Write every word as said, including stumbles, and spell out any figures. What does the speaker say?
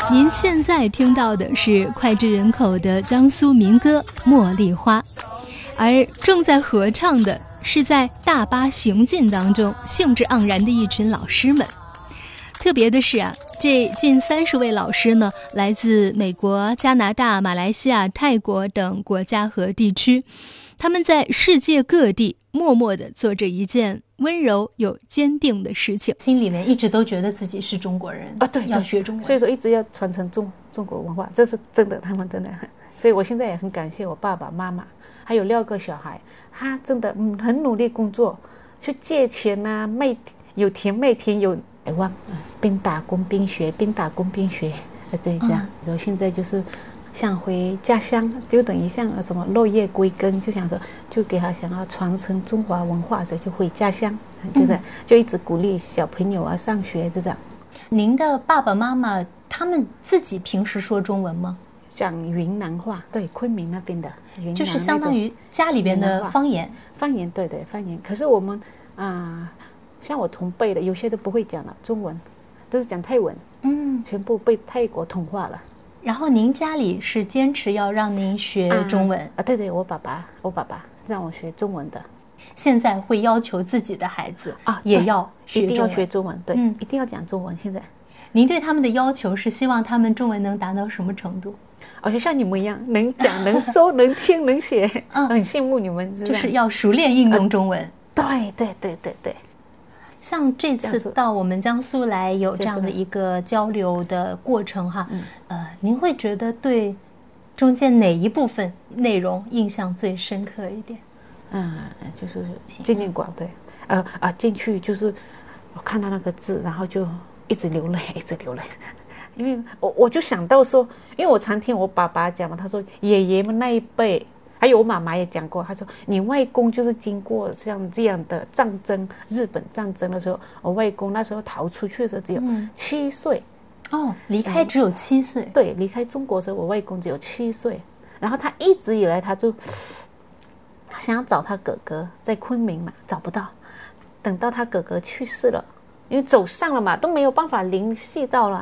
您现在听到的是脍炙人口的江苏民歌《茉莉花》，而正在合唱的是在大巴行进当中兴致盎然的一群老师们。特别的是啊，这近三十位老师呢，来自美国、加拿大、马来西亚、泰国等国家和地区，他们在世界各地默默地做着一件温柔又坚定的事情，心里面一直都觉得自己是中国人啊，对， 要学中文， 所以说一直要传承中中国文化，这是真的，他们真的。所以我现在也很感谢我爸爸妈妈，还有六个小孩，他真的嗯很努力工作，去借钱啊，卖有田卖田有台湾，边打工边学，边打工边学，对这样。然后现在就是想回家乡，就等于像什么落叶归根，就想说就给他想要传承中华文化，所以就回家乡，就是就一直鼓励小朋友啊上学这样。 您的爸爸妈妈他们自己平时说中文吗？ 讲云南话，对，昆明那边的云南， 就是相当于家里边的方言。 方言，对对，方言。可是我们啊、呃，像我同辈的，有些都不会讲了中文，都是讲泰文，嗯，全部被泰国同化了。 然后您家里是坚持要让您学中文啊, 啊？对对，我爸爸，我爸爸让我学中文的。 现在会要求自己的孩子啊，也要学中文， 一定要学中文，对，嗯，一定要讲中文。现在， 您对他们的要求是希望他们中文能达到什么程度？ 哦，就像你们一样，能讲、能说、能听、能写，嗯，很羡慕你们， 就是要熟练应用中文。啊、 对对对对对。 像这次到我们江苏来有这样的一个交流的过程哈，嗯、呃，您会觉得对中间哪一部分内容印象最深刻一点？ 嗯，就是纪念馆，对，呃啊，进去就是我看到那个字，然后就一直流泪，一直流泪，因为我我就想到说，因为我常听我爸爸讲嘛，他说爷爷们那一辈。还有我妈妈也讲过，她说你外公就是经过像这样的战争，日本战争的时候，我外公那时候逃出去的时候只有七岁、 嗯，哦，离开只有七岁， 对，离开中国的时候，我外公只有七岁，然后他一直以来他就想要找他哥哥，在昆明嘛找不到，等到他哥哥去世了，因为走上了嘛，都没有办法联系到了。